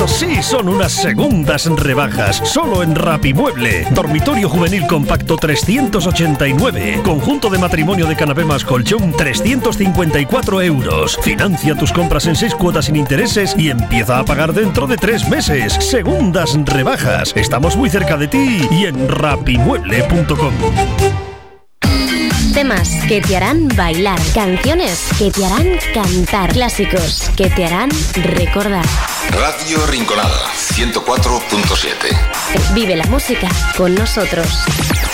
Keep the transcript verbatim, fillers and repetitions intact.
Esto sí son unas segundas rebajas, solo en Rapimueble. Dormitorio juvenil compacto trescientos ochenta y nueve. Conjunto de matrimonio de canapé más colchón trescientos cincuenta y cuatro euros. Financia tus compras en seis cuotas sin intereses y empieza a pagar dentro de tres meses. Segundas rebajas. Estamos muy cerca de ti y en rapimueble punto com. Temas que te harán bailar, canciones que te harán cantar, clásicos que te harán recordar. Radio Rinconada ciento cuatro punto siete. Vive la música con nosotros.